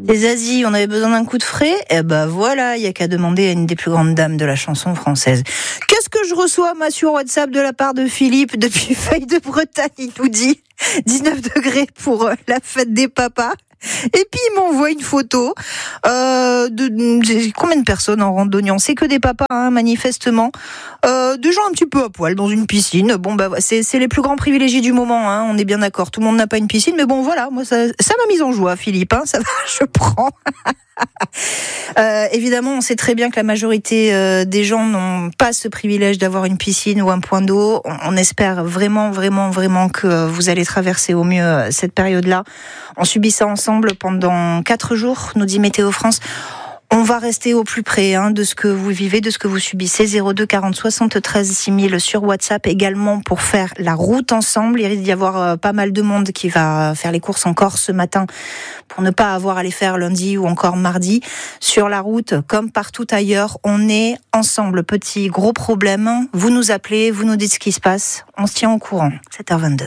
Les Zazie, on avait besoin d'un coup de frais. Eh ben voilà, il n'y a qu'à demander à une des plus grandes dames de la chanson française. Qu'est-ce que je reçois, moi, sur WhatsApp de la part de Philippe depuis Feuille de Bretagne? Il nous dit 19 degrés pour la fête des papas. Et puis il m'envoie une photo de combien de personnes en randonnée? C'est que des papas, hein, manifestement. De gens un petit peu à poil dans une piscine. Bon bah c'est les plus grands privilégiés du moment, hein, on est bien d'accord. Tout le monde n'a pas une piscine, mais bon voilà, moi ça m'a mise en joie, Philippe. Hein, ça va, je prends. Évidemment, on sait très bien que la majorité des gens n'ont pas ce privilège d'avoir une piscine ou un point d'eau. On espère vraiment que vous allez traverser au mieux cette période-là. On subit ça ensemble pendant 4 jours, nous dit Météo France. On va rester au plus près de ce que vous vivez, de ce que vous subissez. 02 40 73 6000 sur WhatsApp également pour faire la route ensemble. Il risque d'y avoir pas mal de monde qui va faire les courses encore ce matin pour ne pas avoir à les faire lundi ou encore mardi. Sur la route, comme partout ailleurs, on est ensemble. Petit, gros problème. Vous nous appelez, vous nous dites ce qui se passe. On se tient au courant. 7h22.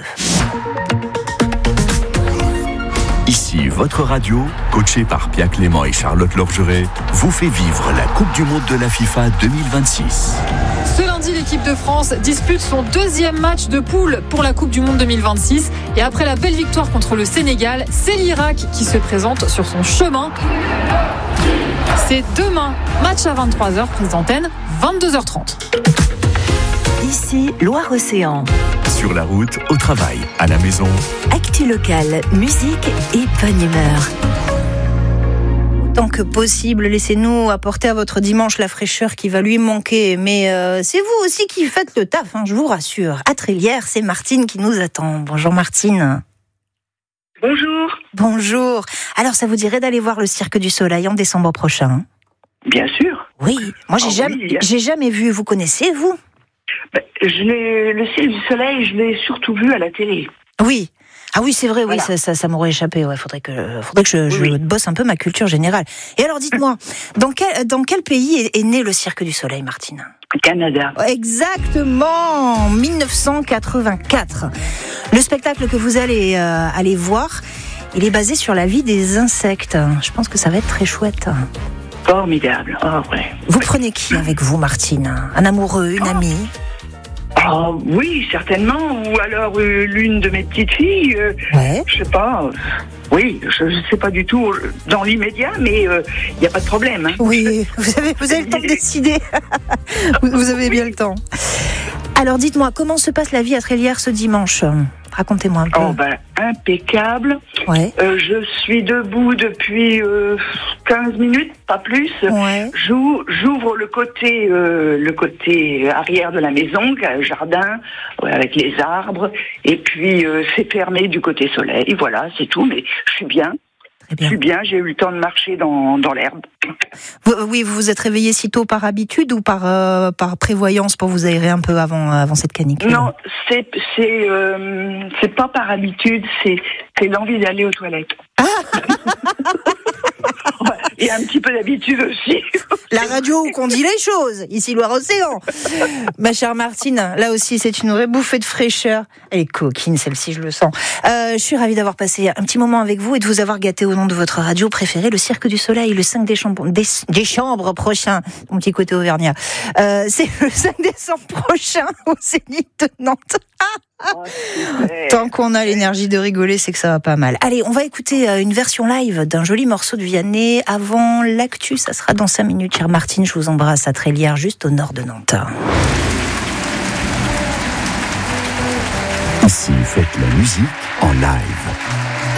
Ici, votre radio, coachée par Pia Clément et Charlotte Lorgeret, vous fait vivre la Coupe du Monde de la FIFA 2026. Ce lundi, l'équipe de France dispute son 2e match de poule pour la Coupe du Monde 2026. Et après la belle victoire contre le Sénégal, c'est l'Irak qui se présente sur son chemin. C'est demain, match à 23h, prise d'antenne, 22h30. Ici, Loire-Océan. Sur la route, au travail, à la maison. Actu locale, musique et bonne humeur. Autant que possible, laissez-nous apporter à votre dimanche la fraîcheur qui va lui manquer. Mais c'est vous aussi qui faites le taf, je vous rassure. À Trélières, c'est Martine qui nous attend. Bonjour Martine. Bonjour. Bonjour. Alors, ça vous dirait d'aller voir le Cirque du Soleil en décembre prochain? Bien sûr. Oui, moi j'ai jamais vu. Vous connaissez, vous? Le Cirque du Soleil, je l'ai surtout vu à la télé. Oui. Ah oui, c'est vrai, voilà. Oui, ça m'aurait échappé. Ouais, faudrait que je bosse un peu ma culture générale. Et alors, dites-moi, dans quel pays est né le Cirque du Soleil, Martine? Canada. Exactement, 1984. Le spectacle que vous allez aller voir, il est basé sur la vie des insectes. Je pense que ça va être très chouette. Formidable. Oh, ouais. Vous prenez qui avec vous, Martine? Un amoureux, une amie? Oh, oui, certainement. Ou alors l'une de mes petites filles. Ouais. Je sais pas. Oui, je sais pas du tout dans l'immédiat, mais il n'y a pas de problème. Oui, vous avez le temps de décider. Vous avez bien le temps. Alors, dites-moi, comment se passe la vie à Trélières ce dimanche? Racontez-moi un peu. Impeccable. Ouais. Je suis debout depuis 15 minutes, pas plus. Ouais. J'ouvre le côté arrière de la maison, jardin, avec les arbres. Et puis, c'est fermé du côté soleil. Voilà, c'est tout. Mais je suis bien. Je suis bien, j'ai eu le temps de marcher dans l'herbe. Vous vous êtes réveillé si tôt par habitude ou par prévoyance pour vous aérer un peu avant cette canicule? Non, c'est pas par habitude, c'est l'envie d'aller aux toilettes. Et un petit peu d'habitude aussi. La radio où qu'on dit les choses, ici Loire-Océan. Ma chère Martine, là aussi c'est une vraie bouffée de fraîcheur. Elle est coquine celle-ci, je le sens. Je suis ravie d'avoir passé un petit moment avec vous et de vous avoir gâté au nom de votre radio préférée, le Cirque du Soleil, le 5 décembre prochain. Mon petit côté auvergnat. C'est le 5 décembre prochain au Zénith de Nantes. Tant qu'on a l'énergie de rigoler, c'est que ça va pas mal. Allez, on va écouter une version live d'un joli morceau de Vianney. Avant l'actu, ça sera dans 5 minutes. Chère Martine, je vous embrasse à Trélières, juste au nord de Nantes. Ici, faites la musique en live.